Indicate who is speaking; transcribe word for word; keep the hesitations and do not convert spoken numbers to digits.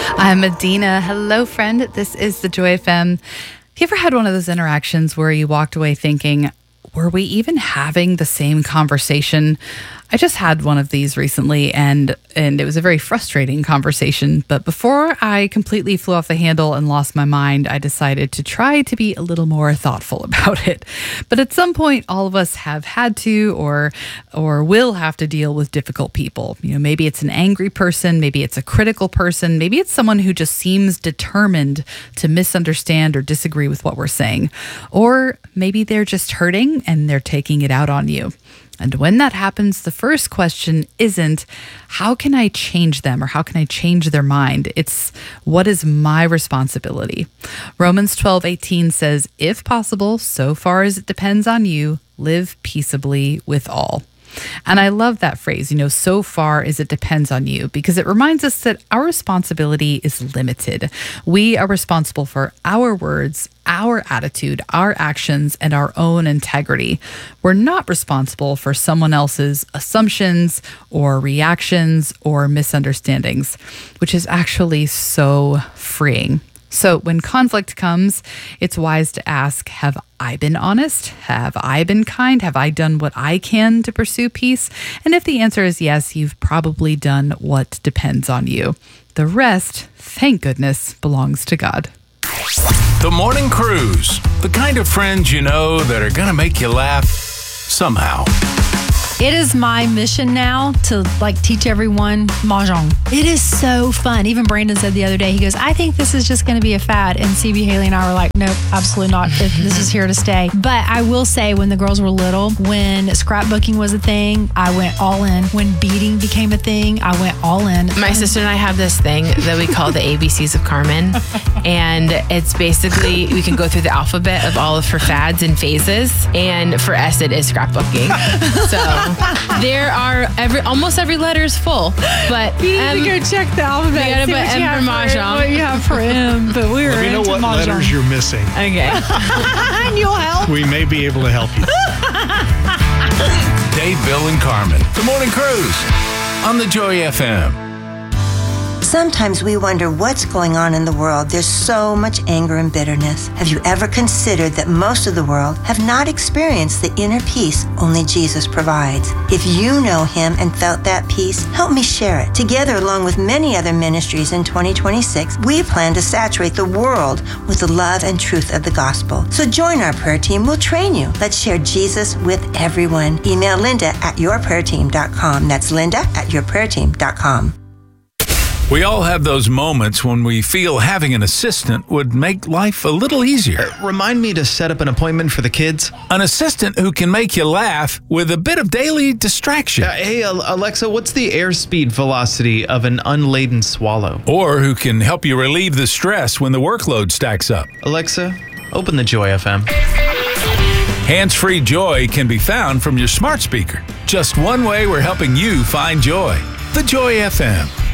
Speaker 1: I'm Adina. Hello, friend. This is the Joy F M. Have you ever had one of those interactions where you walked away thinking, were we even having the same conversation? I just had one of these recently, and and it was a very frustrating conversation. But before I completely flew off the handle and lost my mind, I decided to try to be a little more thoughtful about it. But at some point, all of us have had to or or will have to deal with difficult people. You know, maybe it's an angry person, maybe it's a critical person, maybe it's someone who just seems determined to misunderstand or disagree with what we're saying. Or maybe they're just hurting and they're taking it out on you. And when that happens, the first question isn't, how can I change them or how can I change their mind? It's, what is my responsibility? Romans twelve eighteen says, if possible, so far as it depends on you, live peaceably with all. And I love that phrase, you know, so far as it depends on you, because it reminds us that our responsibility is limited. We are responsible for our words, our attitude, our actions, and our own integrity. We're not responsible for someone else's assumptions or reactions or misunderstandings, which is actually so freeing. So when conflict comes, it's wise to ask, have I been honest? Have I been kind? Have I done what I can to pursue peace? And if the answer is yes, you've probably done what depends on you. The rest, thank goodness, belongs to God.
Speaker 2: The Morning Cruise. The kind of friends you know that are going to make you laugh somehow.
Speaker 3: It is my mission now to like teach everyone Mahjong. It is so fun. Even Brandon said the other day, he goes, I think this is just going to be a fad. And C B, Haley, and I were like, nope, absolutely not. This is here to stay. But I will say, when the girls were little, when scrapbooking was a thing, I went all in. When beading became a thing, I went all in.
Speaker 4: My sister and I have this thing that we call the A B Cs of Carmen. And it's basically, we can go through the alphabet of all of her fads and phases. And for us, it is scrapbooking. So there are every almost every letter is full, but
Speaker 3: you need
Speaker 4: um,
Speaker 3: to go check the alphabet.
Speaker 4: We gotta
Speaker 3: see
Speaker 4: put
Speaker 3: what, you
Speaker 4: M for
Speaker 3: have for,
Speaker 4: Mahjong.
Speaker 3: what you have for M. But we were
Speaker 5: Let me know
Speaker 3: into
Speaker 5: what
Speaker 3: Mahjong.
Speaker 5: letters you're missing.
Speaker 4: Okay.
Speaker 3: And you'll help.
Speaker 5: We may be able to help you.
Speaker 2: Dave, Bill, and Carmen. The Morning Cruise on the Joy F M.
Speaker 6: Sometimes we wonder what's going on in the world. There's so much anger and bitterness. Have you ever considered that most of the world have not experienced the inner peace only Jesus provides? If you know Him and felt that peace, help me share it. Together, along with many other ministries in twenty twenty-six, we plan to saturate the world with the love and truth of the gospel. So join our prayer team. We'll train you. Let's share Jesus with everyone. Email Linda at your prayer team dot com. That's Linda at your prayer team dot com.
Speaker 2: We all have those moments when we feel having an assistant would make life a little easier.
Speaker 7: Uh, remind me to set up an appointment for the kids.
Speaker 2: An assistant who can make you laugh with a bit of daily distraction.
Speaker 7: Uh, hey, Alexa, what's the airspeed velocity of an unladen swallow?
Speaker 2: Or who can help you relieve the stress when the workload stacks up.
Speaker 7: Alexa, open the Joy F M.
Speaker 2: Hands-free joy can be found from your smart speaker. Just one way we're helping you find joy. The Joy F M.